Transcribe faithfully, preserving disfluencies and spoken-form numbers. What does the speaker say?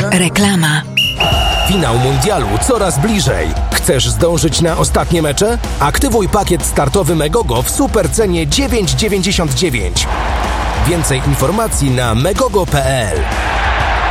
Reklama. Finał mundialu coraz bliżej. Chcesz zdążyć na ostatnie mecze? Aktywuj pakiet startowy Megogo w supercenie dziewięć dziewięćdziesiąt dziewięć. Więcej informacji na megogo kropka pe el.